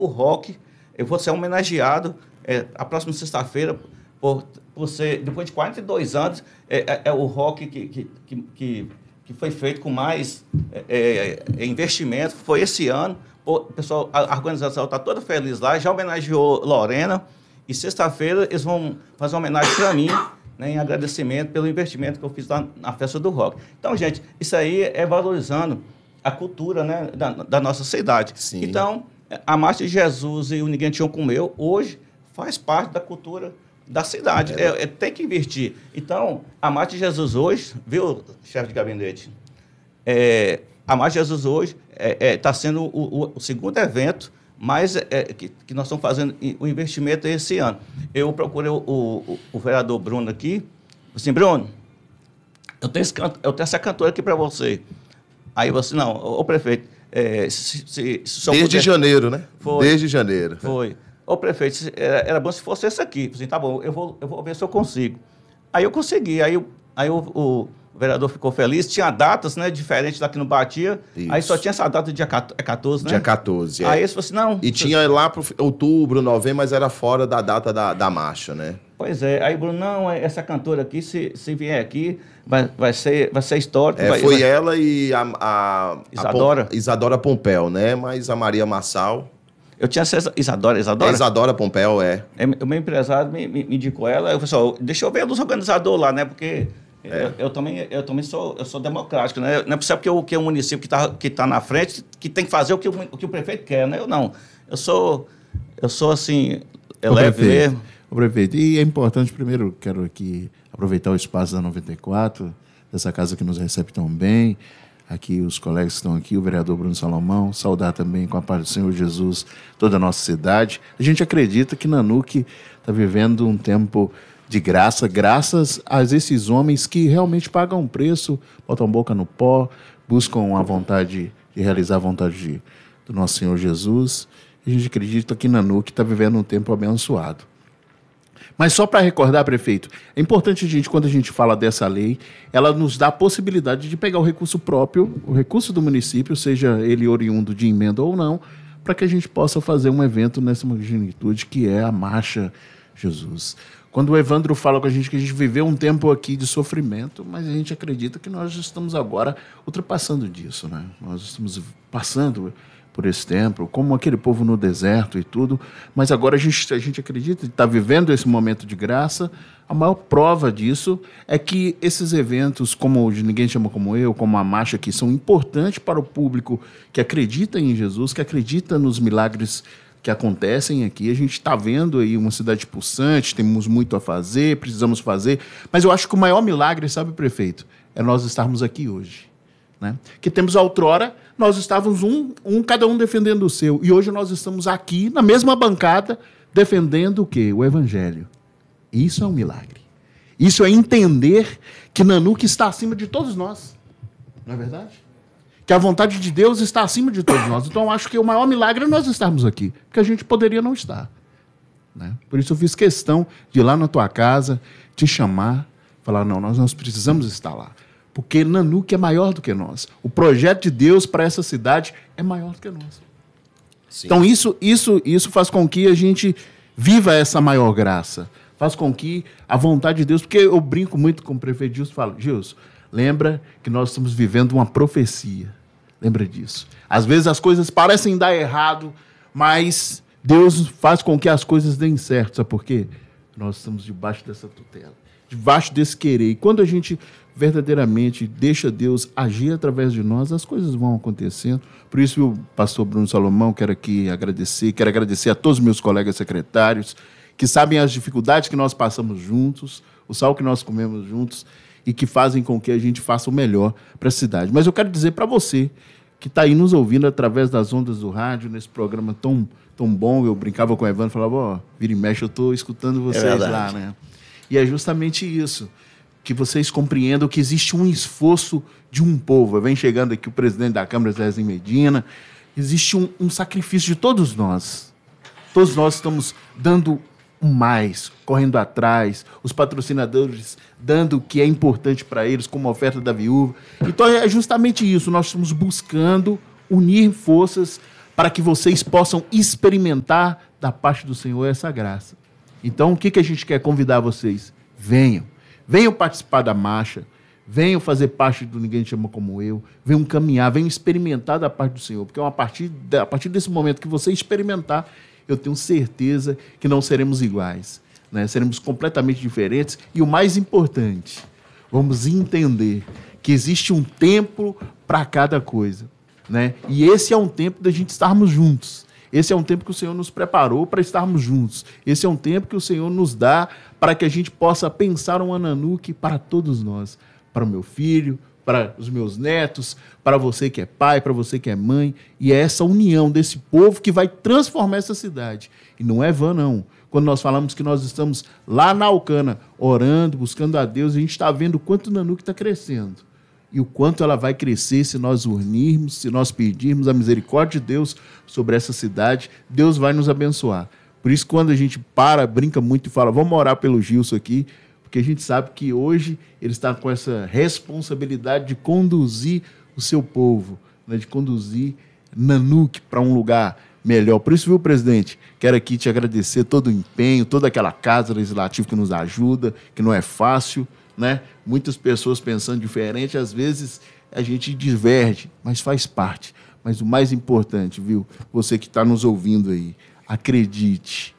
o rock. Eu vou ser homenageado a próxima sexta-feira por ser, depois de 42 anos, o rock que foi feito com mais investimento. Foi esse ano. O pessoal, a organização está toda feliz lá, já homenageou Lorena. E sexta-feira eles vão fazer uma homenagem para mim, né, em agradecimento pelo investimento que eu fiz lá na festa do rock. Então, gente, isso aí é valorizando a cultura, né, da nossa cidade. Sim. Então, a Marcha de Jesus e o Ninguém Tinha Como Eu, hoje, faz parte da cultura da cidade. Tem que investir. Então, a Marcha de Jesus hoje, viu, chefe de gabinete? A Marcha de Jesus hoje está sendo o segundo evento, mas que nós estamos fazendo o investimento esse ano. Eu procurei o vereador Bruno aqui. Assim, Bruno, eu tenho essa cantora aqui para você. Aí você, não, ô prefeito... Desde janeiro, né? Foi. Desde janeiro. Foi. Ô prefeito, era bom se fosse esse aqui. Assim, tá bom, eu vou ver se eu consigo. Aí eu consegui. Aí o vereador ficou feliz. Tinha datas, né, diferentes daqui no Batia. Isso. Aí só tinha essa data dia 14, né? Dia 14, Aí ele falou assim, não... E tinha lá para outubro, novembro, mas era fora da data da marcha, né? Pois é. Aí, Bruno, não, essa cantora aqui, se vier aqui, vai ser histórico. Foi ela e a Isadora. Isadora Pompeu, né? Mas a Maria Massal... Eu tinha essa Isadora? Isadora Pompeu, O meu empresário me indicou ela. Eu falei, deixa eu ver dos organizadores lá, né? Porque eu também sou democrático, né? Não é possível que o município que tá na frente que tem que fazer o que o prefeito quer, né? Eu não. Eu sou assim, leve. O prefeito, e é importante, primeiro, quero aqui aproveitar o espaço da 94, dessa casa que nos recebe tão bem, aqui os colegas que estão aqui, o vereador Bruno Salomão, saudar também com a paz do Senhor Jesus toda a nossa cidade. A gente acredita que Nanuque está vivendo um tempo de graça, graças a esses homens que realmente pagam um preço, botam boca no pó, buscam a vontade de realizar a vontade do nosso Senhor Jesus. A gente acredita que Nanuque está vivendo um tempo abençoado. Mas só para recordar, prefeito, é importante quando a gente fala dessa lei, ela nos dá a possibilidade de pegar o recurso próprio, o recurso do município, seja ele oriundo de emenda ou não, para que a gente possa fazer um evento nessa magnitude que é a Marcha Jesus. Quando o Evandro fala com a gente que a gente viveu um tempo aqui de sofrimento, mas a gente acredita que nós estamos agora ultrapassando disso, né? Nós estamos passando por esse tempo, como aquele povo no deserto e tudo, mas agora a gente acredita que está vivendo esse momento de graça. A maior prova disso é que esses eventos, como o Ninguém Chama Como Eu, como a Marcha, que são importantes para o público que acredita em Jesus, que acredita nos milagres que acontecem aqui. A gente está vendo aí uma cidade pulsante, temos muito a fazer, precisamos fazer, mas eu acho que o maior milagre, sabe, prefeito, é nós estarmos aqui hoje, né? Que temos outrora, nós estávamos cada um defendendo o seu, e hoje nós estamos aqui, na mesma bancada, defendendo o quê? O Evangelho. Isso é um milagre. Isso é entender que Nanuque está acima de todos nós. Não é verdade? Que a vontade de Deus está acima de todos nós. Então, eu acho que o maior milagre é nós estarmos aqui, porque a gente poderia não estar, né? Por isso eu fiz questão de ir lá na tua casa, te chamar, falar, não, nós precisamos estar lá. Porque Nanuque é maior do que nós. O projeto de Deus para essa cidade é maior do que nós. Sim. Então, isso faz com que a gente viva essa maior graça. Faz com que a vontade de Deus... Porque eu brinco muito com o prefeito Gilson e falo, Gilson, lembra que nós estamos vivendo uma profecia. Lembra disso. Às vezes as coisas parecem dar errado, mas Deus faz com que as coisas deem certo. Sabe por quê? Nós estamos debaixo dessa tutela, debaixo desse querer. E quando a gente verdadeiramente deixa Deus agir através de nós, as coisas vão acontecendo. Por isso, o pastor Bruno Salomão, quero agradecer a todos os meus colegas secretários, que sabem as dificuldades que nós passamos juntos, o sal que nós comemos juntos, e que fazem com que a gente faça o melhor para a cidade. Mas eu quero dizer para você, que está aí nos ouvindo através das ondas do rádio, nesse programa tão bom, eu brincava com o Evandro, falava, vira e mexe, eu estou escutando vocês lá, né? E é justamente isso, que vocês compreendam que existe um esforço de um povo. Vem chegando aqui o presidente da Câmara, Zezinho Medina. Existe um sacrifício de todos nós. Todos nós estamos dando mais, correndo atrás, os patrocinadores dando o que é importante para eles, como a oferta da viúva. Então é justamente isso, nós estamos buscando unir forças para que vocês possam experimentar da parte do Senhor essa graça. Então, o que a gente quer convidar vocês? Venham. Venham participar da marcha. Venham fazer parte do Ninguém Te Ama Como Eu. Venham caminhar, venham experimentar da parte do Senhor. Porque a partir desse momento que você experimentar, eu tenho certeza que não seremos iguais, né? Seremos completamente diferentes. E o mais importante, vamos entender que existe um tempo para cada coisa, né? E esse é um tempo da gente estarmos juntos. Esse é um tempo que o Senhor nos preparou para estarmos juntos. Esse é um tempo que o Senhor nos dá para que a gente possa pensar um Ananuque para todos nós. Para o meu filho, para os meus netos, para você que é pai, para você que é mãe. E é essa união desse povo que vai transformar essa cidade. E não é vã, não. Quando nós falamos que nós estamos lá na Alcântara, orando, buscando a Deus, a gente está vendo o quanto o Nanuque está crescendo. E o quanto ela vai crescer se nós unirmos, se nós pedirmos a misericórdia de Deus sobre essa cidade, Deus vai nos abençoar. Por isso, quando a gente brinca muito e fala, vamos orar pelo Gilson aqui, porque a gente sabe que hoje ele está com essa responsabilidade de conduzir o seu povo, né, de conduzir Nanuque para um lugar melhor. Por isso, viu, presidente, quero aqui te agradecer todo o empenho, toda aquela casa legislativa que nos ajuda, que não é fácil, né? Muitas pessoas pensando diferente, às vezes a gente diverge, mas faz parte. Mas o mais importante, viu, você que está nos ouvindo aí, acredite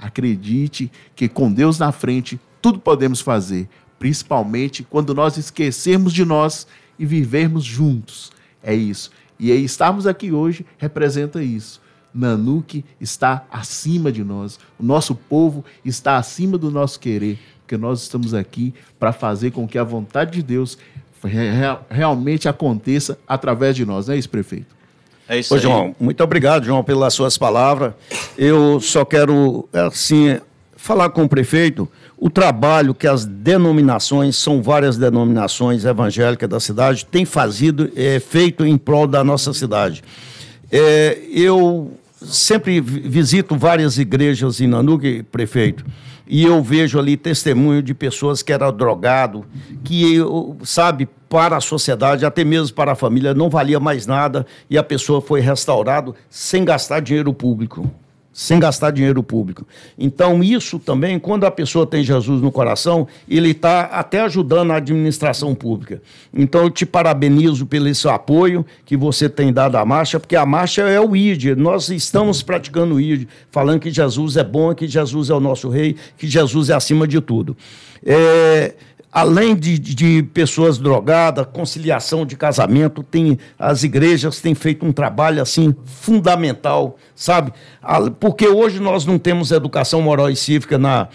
que com Deus na frente, tudo podemos fazer, principalmente quando nós esquecermos de nós e vivermos juntos. É isso. E aí, estarmos aqui hoje representa isso. Nanuque está acima de nós. O nosso povo está acima do nosso querer, porque nós estamos aqui para fazer com que a vontade de Deus realmente aconteça através de nós. Não é isso, prefeito? É isso aí. João, muito obrigado, João, pelas suas palavras. Eu só quero, assim, falar com o prefeito o trabalho que as denominações, são várias denominações evangélicas da cidade, têm feito em prol da nossa cidade. Eu sempre visito várias igrejas em Nanuque, prefeito, e eu vejo ali testemunho de pessoas que eram drogadas, que, sabe, para a sociedade, até mesmo para a família, não valia mais nada, e a pessoa foi restaurada sem gastar dinheiro público. Então, isso também, quando a pessoa tem Jesus no coração, ele está até ajudando a administração pública. Então, eu te parabenizo pelo esse apoio que você tem dado à marcha, porque a marcha é o ID. Nós estamos praticando o ID, falando que Jesus é bom, que Jesus é o nosso rei, que Jesus é acima de tudo. Além de pessoas drogadas, conciliação de casamento, as igrejas têm feito um trabalho assim fundamental, sabe? Porque hoje nós não temos educação moral e cívica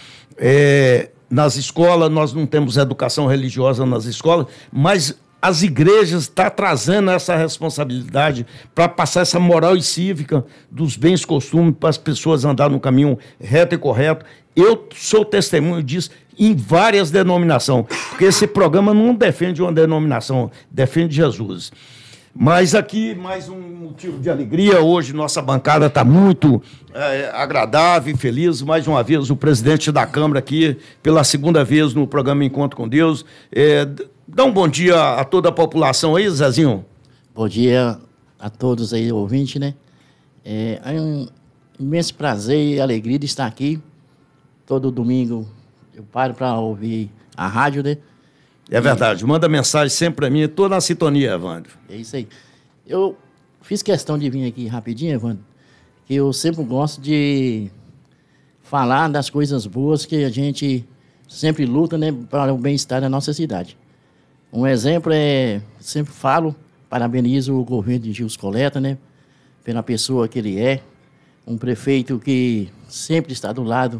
nas escolas, nós não temos educação religiosa nas escolas, mas as igrejas estão trazendo essa responsabilidade para passar essa moral e cívica dos bens e costumes para as pessoas andarem no caminho reto e correto. Eu sou testemunho disso em várias denominações, porque esse programa não defende uma denominação, defende Jesus. Mas aqui, mais um motivo de alegria, hoje nossa bancada está muito agradável e feliz, mais uma vez o presidente da Câmara aqui, pela segunda vez no programa Encontro com Deus. Dá um bom dia a toda a população aí, Zezinho. Bom dia a todos aí, ouvintes, né? É um imenso prazer e alegria de estar aqui. Todo domingo eu paro para ouvir a rádio, né? É verdade, manda mensagem sempre para mim, estou na sintonia, Evandro. É isso aí. Eu fiz questão de vir aqui rapidinho, Evandro, que eu sempre gosto de falar das coisas boas que a gente sempre luta, né, para o bem-estar da nossa cidade. Um exemplo sempre falo, parabenizo o governo de Gilson Coleta, né, pela pessoa que ele é, um prefeito que sempre está do lado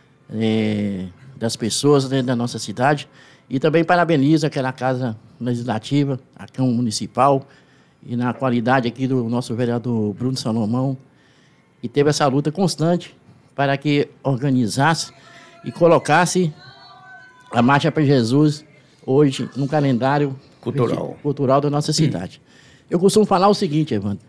das pessoas, né, da nossa cidade. E também parabenizo aquela Casa Legislativa, a Câmara Municipal, e na qualidade aqui do nosso vereador Bruno Salomão, que teve essa luta constante para que organizasse e colocasse a Marcha para Jesus hoje no calendário cultural da nossa cidade. Eu costumo falar o seguinte, Evandro,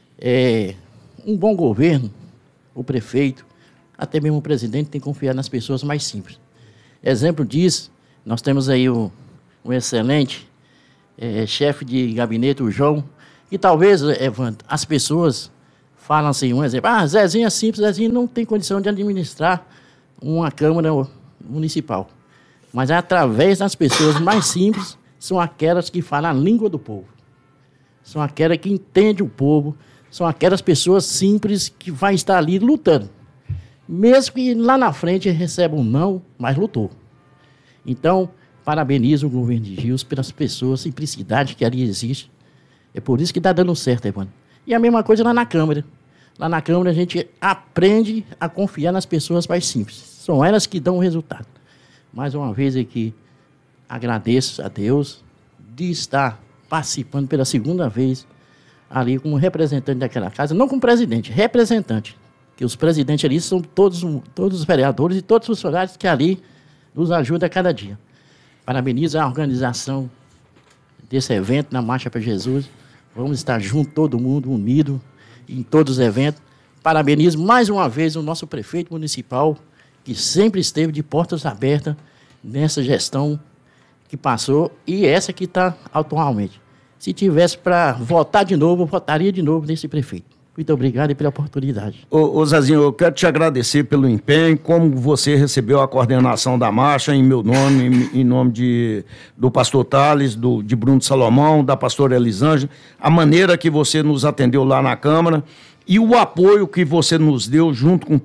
um bom governo, o prefeito, até mesmo o presidente, tem que confiar nas pessoas mais simples. Exemplo disso, nós temos aí um excelente chefe de gabinete, o João, que talvez, Evandro, as pessoas falam assim, um exemplo, Zezinho é simples, Zezinho não tem condição de administrar uma Câmara Municipal. Mas é através das pessoas mais simples, são aquelas que falam a língua do povo. São aquelas que entendem o povo, são aquelas pessoas simples que vão estar ali lutando. Mesmo que lá na frente receba um não, mas lutou. Então, parabenizo o governo de Rios pelas pessoas, simplicidade que ali existe. É por isso que está dando certo, Evandro. E a mesma coisa lá na Câmara. Lá na Câmara a gente aprende a confiar nas pessoas mais simples. São elas que dão o resultado. Mais uma vez aqui, agradeço a Deus de estar participando pela segunda vez ali como representante daquela casa, não como presidente, representante. Que os presidentes ali são todos os vereadores e todos os funcionários que ali nos ajudam a cada dia. Parabenizo a organização desse evento na Marcha para Jesus. Vamos estar juntos, todo mundo, unido em todos os eventos. Parabenizo mais uma vez o nosso prefeito municipal, que sempre esteve de portas abertas nessa gestão que passou e essa que está atualmente. Se tivesse para votar de novo, eu votaria de novo nesse prefeito. Muito obrigado pela oportunidade. Ô Zezinho, eu quero te agradecer pelo empenho, como você recebeu a coordenação da marcha em meu nome, em nome do pastor Thales, de Bruno Salomão, da pastora Elisângela, a maneira que você nos atendeu lá na Câmara e o apoio que você nos deu junto com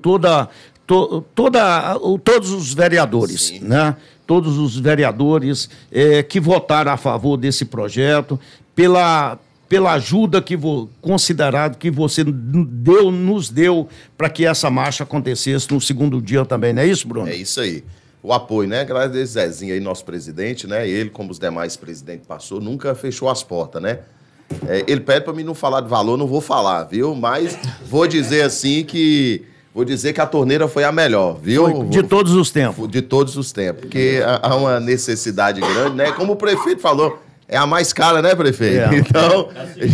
todos os vereadores, Sim. né? Todos os vereadores que votaram a favor desse projeto, pela ajuda considerado que você nos deu para que essa marcha acontecesse no segundo dia também, não é isso, Bruno? É isso aí. O apoio, né? Agradecer Zezinho aí, nosso presidente, né? Ele, como os demais presidentes passou, nunca fechou as portas, né? Ele pede para mim não falar de valor, não vou falar, viu? Mas vou dizer assim que... Vou dizer que a torneira foi a melhor, viu? De todos os tempos. De todos os tempos. Porque há uma necessidade grande, né? Como o prefeito falou, é a mais cara, né, prefeito? Então,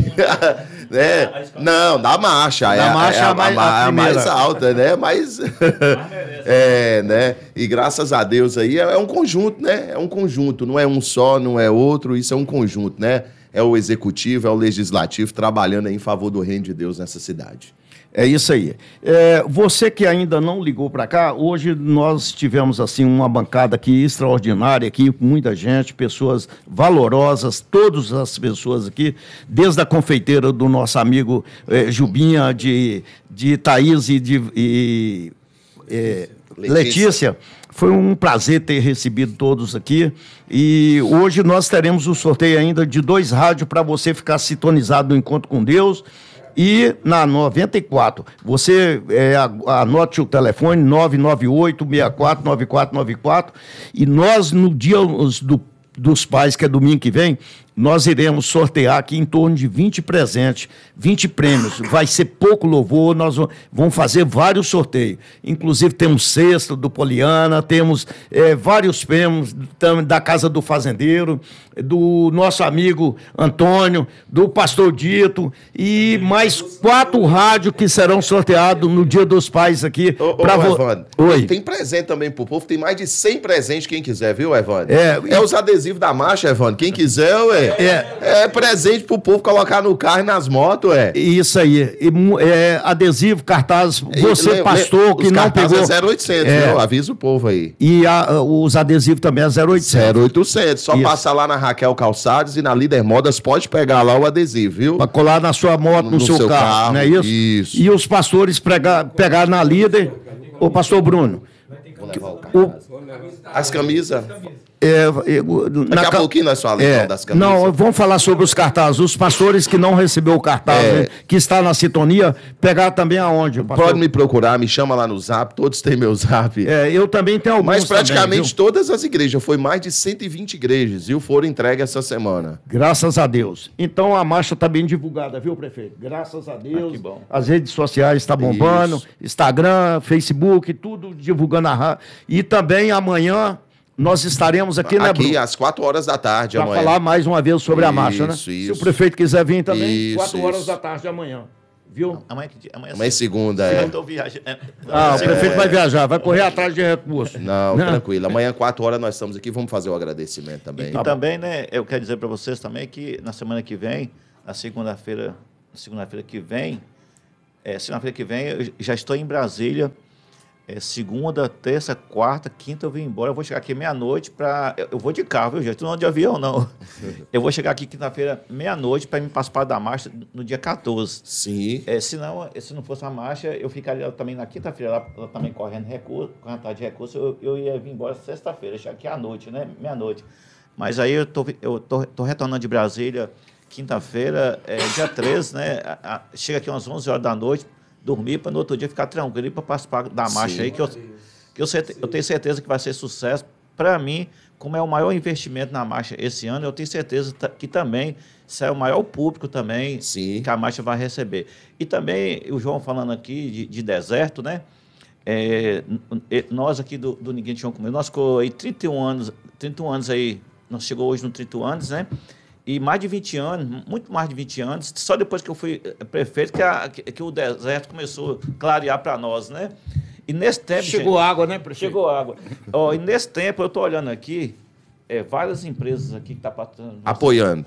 não, da marcha. Da marcha é a a mais alta, né? Mas, né? E graças a Deus aí, é um conjunto, né? É um conjunto, não é um só, não é outro, isso é um conjunto, né? É o executivo, é o legislativo trabalhando aí em favor do reino de Deus nessa cidade. É isso aí. Você que ainda não ligou para cá, hoje nós tivemos assim uma bancada aqui extraordinária, aqui, com muita gente, pessoas valorosas, todas as pessoas aqui, desde a confeiteira do nosso amigo Jubinha, de Thaís e de Letícia. Foi um prazer ter recebido todos aqui. E hoje nós teremos o sorteio ainda de 2 rádios para você ficar sintonizado no Encontro com Deus. E na 94, você anote o telefone 998-64-9494. E nós, no Dia dos Pais, que é domingo que vem, nós iremos sortear aqui em torno de 20 presentes, 20 prêmios. Vai ser pouco louvor, nós vamos fazer vários sorteios. Inclusive temos cesta do Poliana, temos vários prêmios da Casa do Fazendeiro, do nosso amigo Antônio, do Pastor Dito e mais 4 rádios que serão sorteados no Dia dos Pais aqui. Evandro, Oi. Tem presente também pro povo, tem mais de 100 presentes quem quiser, viu, Evandro? Os adesivos da marcha, Evandro, quem quiser, é presente pro povo colocar no carro e nas motos, Isso aí, adesivo, cartaz, você pastor que não pegou... Os 0800, viu? Avisa o povo aí. E os adesivos também é 0800. 0800, só passar lá na Raquel Calçados e na Líder Modas, pode pegar lá o adesivo, viu? Para colar na sua moto, no seu carro, não é isso? Isso. E os pastores pegar na Líder, ô pastor Bruno. Vou levar o carro. As camisas... Daqui a pouquinho nós falamos das camisas. Não, vamos falar sobre os cartazes. Os pastores que não recebeu o cartaz, né, que está na sintonia, pegar também aonde, pastor? Pode me procurar, me chama lá no Zap, todos têm meu Zap. Eu também tenho alguns. Mas praticamente também, todas as igrejas, foi mais de 120 igrejas, e foram entregues essa semana. Graças a Deus. Então a marcha está bem divulgada, viu, prefeito? Graças a Deus. Que bom. As redes sociais estão bombando, Isso. Instagram, Facebook, tudo divulgando a rádio. E também amanhã nós estaremos aqui, né, Bruno? Aqui às 4 horas da tarde Para amanhã. falar mais uma vez sobre a marcha, né? Isso. Se o prefeito quiser vir também, Isso, 4 horas isso. da tarde amanhã. Viu? Amanhã Amanhã é segunda, Eu tô viajando. O prefeito vai viajar, vai correr atrás de recursos. Não, tranquilo. Amanhã, 4 horas, nós estamos aqui. Vamos fazer o agradecimento também. E também, né, eu quero dizer para vocês também que na semana que vem, na segunda-feira que vem, Segunda-feira que vem eu já estou em Brasília. Segunda, terça, quarta, quinta eu vim embora. Eu vou chegar aqui meia-noite para... Eu vou de carro, viu, gente? Não de avião, não. Eu vou chegar aqui quinta-feira, meia-noite, para me participar da marcha no dia 14. Sim. Se não fosse a marcha, eu ficaria também na quinta-feira, lá também correndo atrás de recurso. Eu ia vir embora sexta-feira, chegar aqui à noite, né? Meia-noite. Mas aí eu tô retornando de Brasília quinta-feira, dia 13, né? Chega aqui umas 11 horas da noite, dormir para no outro dia ficar tranquilo para participar da marcha. Sim. Aí, que eu tenho certeza que vai ser sucesso. Para mim, como é o maior investimento na marcha esse ano, eu tenho certeza que também será o maior público também. Sim. Que a marcha vai receber. E também, o João falando aqui de deserto, né? Nós aqui do Ninguém Tinha Comigo, nós ficou aí 31 anos aí, nós chegou hoje no 31 anos, né? E mais de 20 anos, muito mais de 20 anos, só depois que eu fui prefeito que o deserto começou a clarear para nós, né? E nesse tempo... Chegou água, né, prefeito? Chegou água. E nesse tempo, eu estou olhando aqui, várias empresas aqui que estão passando... Apoiando.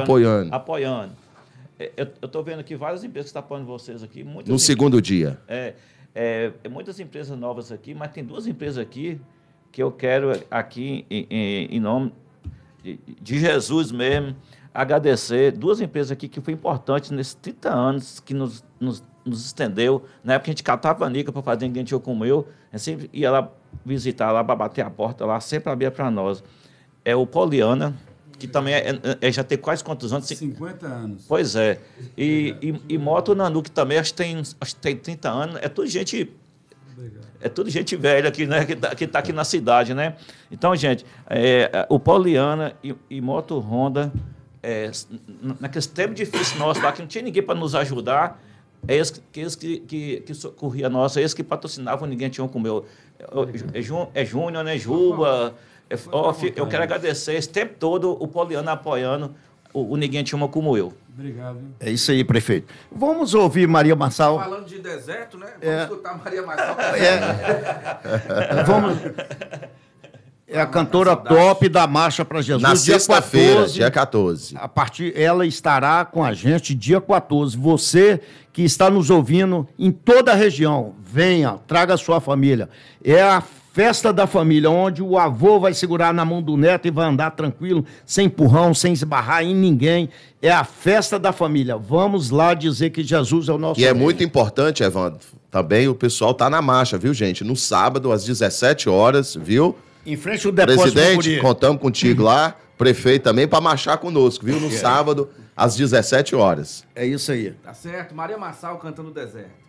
Eu estou vendo aqui várias empresas que estão apoiando vocês aqui. No segundo dia. Muitas empresas novas aqui, mas tem duas empresas aqui que eu quero aqui, em nome de Jesus mesmo, agradecer. Duas empresas aqui que foi importante nesses 30 anos que nos estendeu. Na época a gente catava nica para fazer Ninguém Tinha Comeu. A gente sempre ia lá visitar, lá para bater a porta, lá sempre abria para nós. É o Poliana, que também já tem quase quantos anos? 50 anos. Pois é. E Moto Nanu, que também acho que tem 30 anos. É tudo gente... Obrigado. É tudo gente velha aqui, né? Que tá aqui na cidade, né? Então, gente, o Poliana e Moto Honda, naquele tempo difícil nosso lá, que não tinha ninguém para nos ajudar, eles que socorria nós, eles que patrocinavam, Ninguém Tinha Comeu. Júnior, né? Juba. Eu quero agradecer esse tempo todo o Poliana apoiando o Ninguém Tinha Como Eu. Obrigado. É isso aí, prefeito. Vamos ouvir Maria Marçal. Falando de deserto, né? Vamos escutar Maria Marçal. Vamos... É a cantora top da Marcha para Jesus. Na sexta-feira, dia 14. Ela estará com a gente dia 14. Você que está nos ouvindo em toda a região, venha, traga a sua família. É a festa da família, onde o avô vai segurar na mão do neto e vai andar tranquilo, sem empurrão, sem esbarrar em ninguém. É a festa da família. Vamos lá dizer que Jesus é o nosso... E é muito importante, Evandro, também o pessoal tá na marcha, viu, gente? No sábado, às 17 horas, viu? Em frente ao depósito. Presidente, contamos contigo lá. Prefeito também, para marchar conosco, viu? No sábado, às 17 horas. É isso aí. Tá certo. Maria Marçal cantando Deserto.